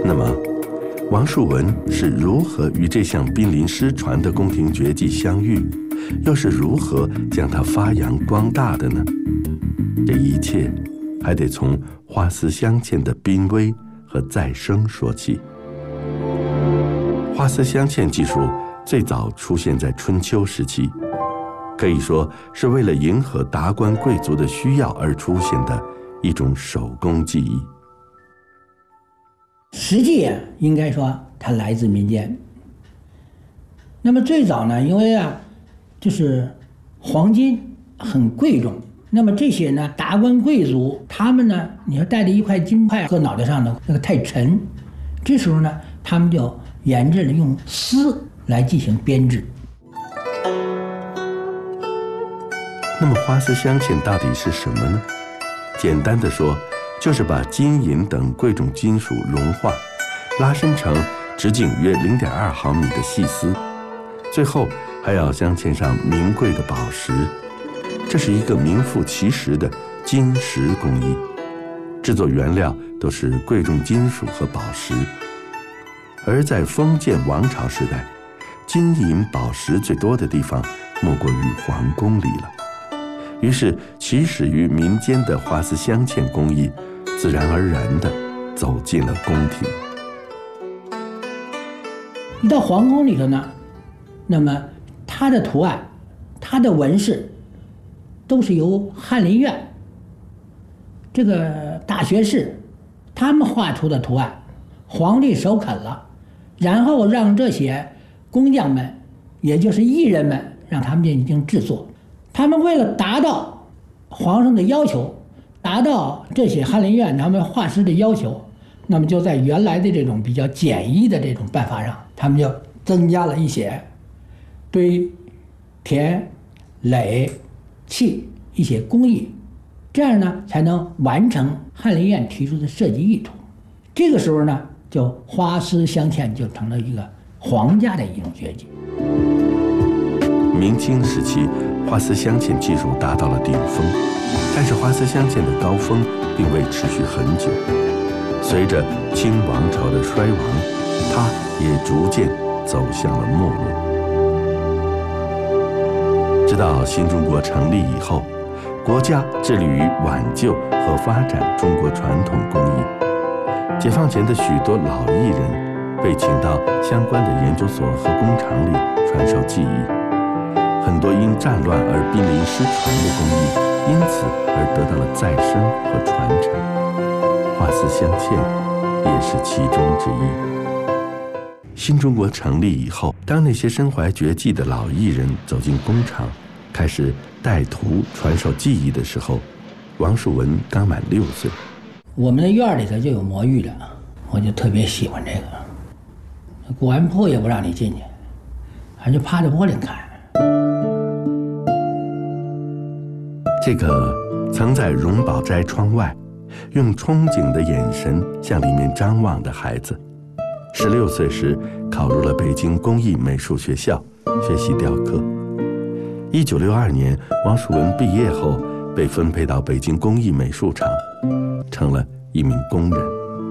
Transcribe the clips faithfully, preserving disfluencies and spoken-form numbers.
那么，王树文是如何与这项濒临失传的宫廷绝技相遇，又是如何将它发扬光大的呢？这一切还得从花丝镶嵌的濒危和再生说起。花丝镶嵌技术最早出现在春秋时期，可以说是为了迎合达官贵族的需要而出现的一种手工技艺。 实际啊，应该说它来自民间。那么最早呢，因为啊，就是黄金很贵重，那么这些呢达官贵族，他们呢，你说带着一块金块搁脑袋上的那个太沉，这时候呢，他们就研制了用丝来进行编制。 那么花丝镶嵌到底是什么呢？简单的说，就是把金银等贵重金属融化，拉伸成直径约 零点二毫米的细丝，最后还要镶嵌上名贵的宝石。这是一个名副其实的金石工艺，制作原料都是贵重金属和宝石。而在封建王朝时代，金银宝石最多的地方莫过于皇宫里了。于是起始于民间的花丝镶嵌工艺自然而然地走进了宫廷。 一到皇宫里头呢，那么它的图案、它的纹饰都是由翰林院这个大学士他们画出的图案，皇帝首肯了，然后让这些工匠们，也就是艺人们，让他们进行制作。他们为了达到皇上的要求，达到这些翰林院他们画师的要求，那么就在原来的这种比较简易的这种办法上，他们就增加了一些堆、填、垒、砌一些工艺，这样呢才能完成翰林院提出的设计意图。这个时候呢，就花丝镶嵌就成了一个皇家的一种绝技。 明清时期，花丝镶嵌技术达到了顶峰，但是花丝镶嵌的高峰并未持续很久。随着清王朝的衰亡，它也逐渐走向了没落。直到新中国成立以后，国家致力于挽救和发展中国传统工艺。解放前的许多老艺人被请到相关的研究所和工厂里传授技艺，很多因战乱而濒临失传的工艺因此而得到了再生和传承，花丝镶嵌也是其中之一。新中国成立以后，当那些身怀绝技的老艺人走进工厂，开始带徒传授技艺的时候，王树文刚满六岁。 我们的院里头就有魔芋了，我就特别喜欢这个。古玩铺也不让你进去，还就趴在玻璃看。 这个曾在荣宝斋窗外用憧憬的眼神向里面张望的孩子，十六岁时考入了北京工艺美术学校学习雕刻。一九六二年，王树文毕业后被分配到北京工艺美术厂，成了一名工人。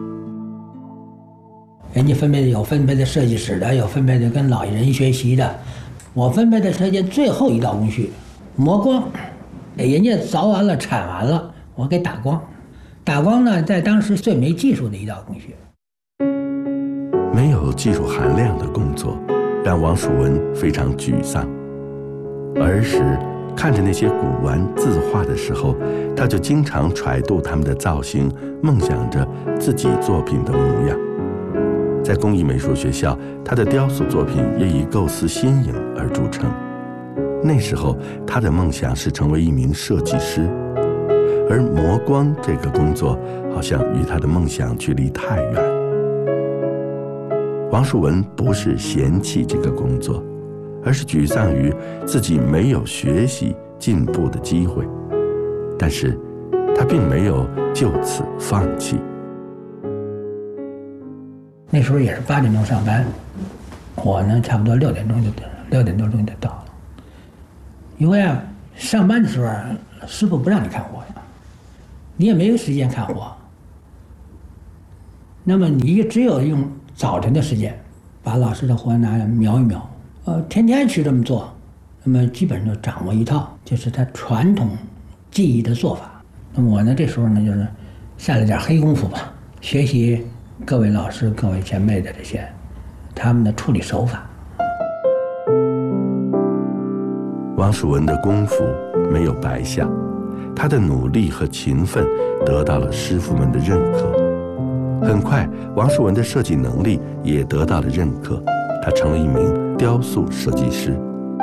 人家分配的有分配的设计室的，有分配的跟老人学习的。我分配的车间最后一道工序，磨光。人家凿完了、铲完了，我给打光。打光呢，在当时最没技术的一道工序。 没有技术含量的工作，让王树文非常沮丧。儿时看着那些古玩字画的时候，他就经常揣度他们的造型，梦想着自己作品的模样。在工艺美术学校，他的雕塑作品也以构思新颖而著称。那时候他的梦想是成为一名设计师，而磨光这个工作好像与他的梦想距离太远。王树文不是嫌弃这个工作，而是沮丧于自己没有学习进步的机会，但是他并没有就此放弃。 那时候也是八点钟上班，我呢差不多六点钟就六点多钟就到了。因为啊，上班的时候师傅不让你看活呀，你也没有时间看活。 那么你只有用早晨的时间，把老师的活拿来描一描，呃，天天去这么做，那么基本上掌握一套，就是他传统技艺的做法。那么我呢，这时候呢，就是下了点黑功夫吧，学习各位老师、各位前辈的这些他们的处理手法。 王树文的功夫没有白下，他的努力和勤奋得到了师傅们的认可。很快，王树文的设计能力也得到了认可，他成为一名雕塑设计师。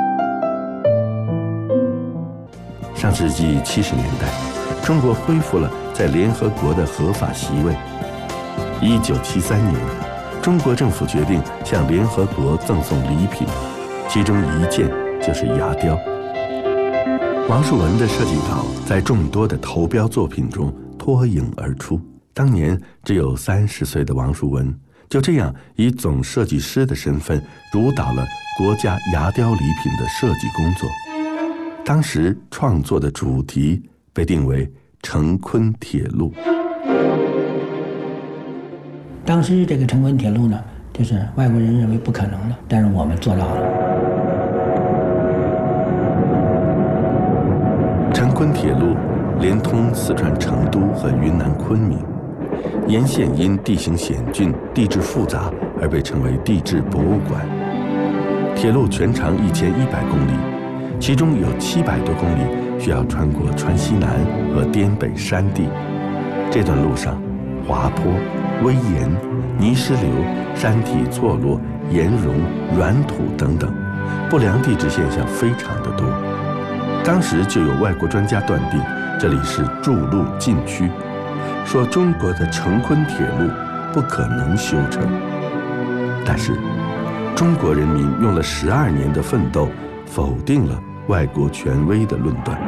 上世纪七十年代，中国恢复了在联合国的合法席位。一九七三年，中国政府决定向联合国赠送礼品，其中一件就是牙雕。王树文的设计稿在众多的投标作品中脱颖而出。当年只有三十岁的王树文，就这样以总设计师的身份主导了国家牙雕礼品的设计工作。当时创作的主题被定为成昆铁路。 当时这个成昆铁路呢，就是外国人认为不可能的，但是我们做到了。 成昆铁路连通四川成都和云南昆明，沿线因地形险峻、地质复杂而被称为地质博物馆。铁路全长一千一百公里，其中有七百多公里需要穿过川西南和滇北山地。这段路上，滑坡、危岩、泥石流、山体错落、岩溶、软土等等，不良地质现象非常的多。当时就有外国专家断定这里是筑路禁区，说中国的成昆铁路不可能修成。但是中国人民用了十二年的奋斗，否定了外国权威的论断。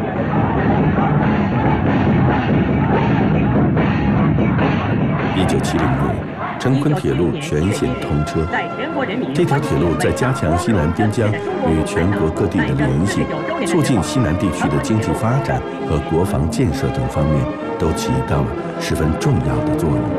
一九七零年，成昆铁路全线通车。这条铁路在加强西南边疆与全国各地的联系，促进西南地区的经济发展和国防建设等方面，都起到了十分重要的作用。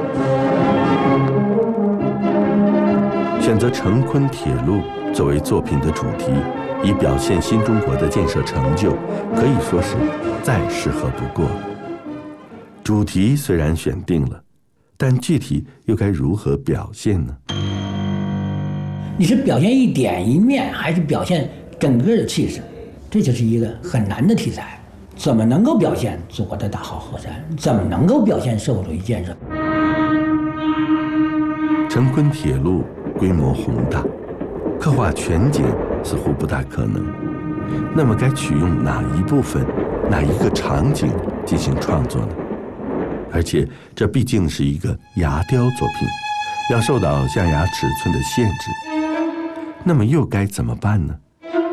选择成昆铁路作为作品的主题，以表现新中国的建设成就，可以说是再适合不过了。主题虽然选定了，但具体又该如何表现呢？ 你是表现一点一面，还是表现整个的气势？这就是一个很难的题材。怎么能够表现祖国的大好河山？怎么能够表现社会主义建设？ 成昆铁路规模宏大，刻画全景似乎不大可能。那么该取用哪一部分、哪一个场景进行创作呢？而且这毕竟是一个牙雕作品，要受到象牙尺寸的限制。那么又该怎么办呢？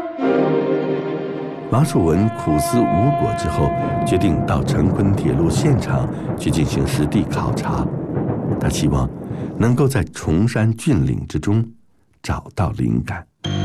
王树文苦思无果之后，决定到成昆铁路现场去进行实地考察。他希望能够在崇山峻岭之中找到灵感。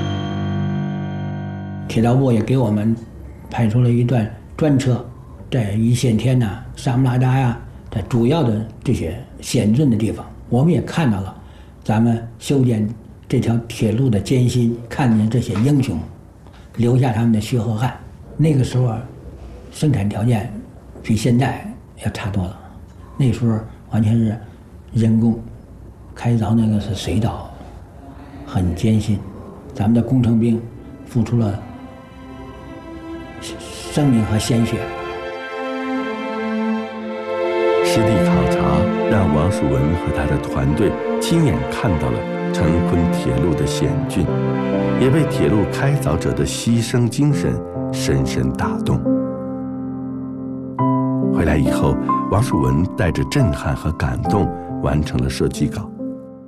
铁道部也给我们派出了一段专车，在一线天呐、沙姆拉达呀，在主要的这些险峻的地方，我们也看到了咱们修建这条铁路的艰辛，看见这些英雄留下他们的血和汗。那个时候啊，生产条件比现在要差多了，那时候完全是人工开凿，那个是水道，很艰辛。咱们的工程兵付出了生命和鲜血。 实地考察让王树文和他的团队亲眼看到了成昆铁路的险峻，也被铁路开凿者的牺牲精神深深打动。回来以后，王树文带着震撼和感动完成了设计稿。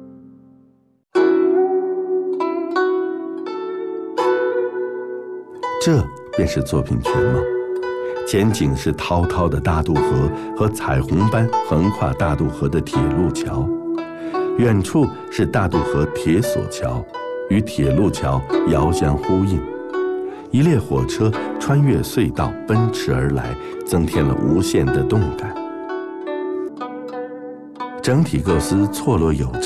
这便是作品全貌。前景是滔滔的大渡河和彩虹般横跨大渡河的铁路桥，远处是大渡河铁索桥，与铁路桥遥相呼应。一列火车穿越隧道奔驰而来，增添了无限的动感。 整体构思错落有致。